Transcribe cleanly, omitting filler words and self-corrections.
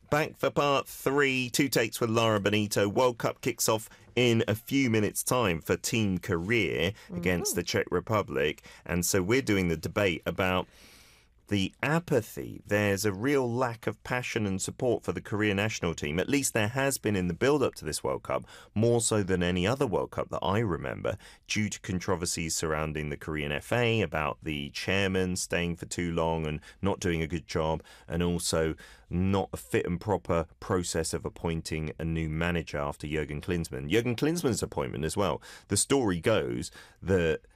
Back for part three. Two takes with Lara Benito. World Cup kicks off in a few minutes' time for Team Korea against the Czech Republic. And so we're doing the debate about the apathy. There's a real lack of passion and support for the Korea national team. At least there has been in the build-up to this World Cup, more so than any other World Cup that I remember, due to controversies surrounding the Korean FA about the chairman staying for too long and not doing a good job, and also not a fit and proper process of appointing a new manager after Jurgen Klinsmann. Jurgen Klinsmann's appointment as well. The story goes that